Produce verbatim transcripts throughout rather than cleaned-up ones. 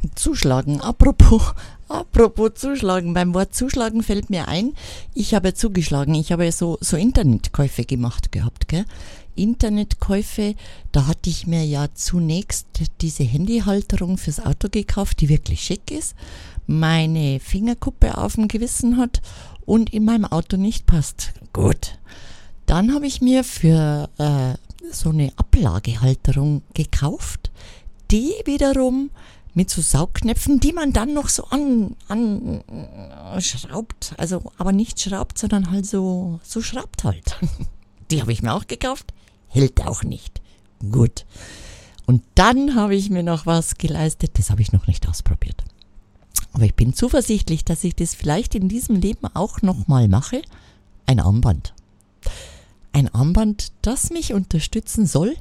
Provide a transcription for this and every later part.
Zuschlagen, apropos, apropos zuschlagen, beim Wort zuschlagen fällt mir ein, ich habe ja zugeschlagen, ich habe ja so, so Internetkäufe gemacht gehabt, gell? Internetkäufe, da hatte ich mir ja zunächst diese Handyhalterung fürs Auto gekauft, die wirklich schick ist, meine Fingerkuppe auf dem Gewissen hat und in meinem Auto nicht passt. Gut, dann habe ich mir für äh, so eine Ablagehalterung gekauft, die wiederum mit so Saugnäpfen, die man dann noch so an, an äh, schraubt, also aber nicht schraubt, sondern halt so, so schraubt halt. Die habe ich mir auch gekauft, hält auch nicht. Gut. Und dann habe ich mir noch was geleistet, das habe ich noch nicht ausprobiert. Aber ich bin zuversichtlich, dass ich das vielleicht in diesem Leben auch nochmal mache. Ein Armband. Ein Armband, das mich unterstützen soll,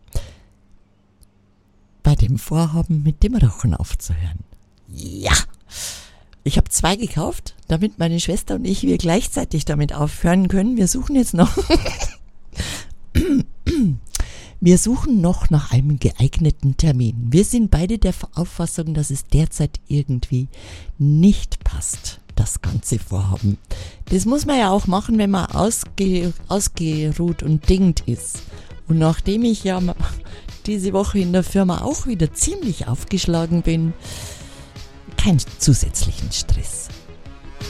bei dem Vorhaben, mit dem Rauchen aufzuhören. Ja! Ich habe zwei gekauft, damit meine Schwester und ich wir gleichzeitig damit aufhören können. Wir suchen jetzt noch... Wir suchen noch nach einem geeigneten Termin. Wir sind beide der Auffassung, dass es derzeit irgendwie nicht passt, das ganze Vorhaben. Das muss man ja auch machen, wenn man ausge, ausgeruht und dingt ist. Und nachdem ich ja diese Woche in der Firma auch wieder ziemlich aufgeschlagen bin, keinen zusätzlichen Stress.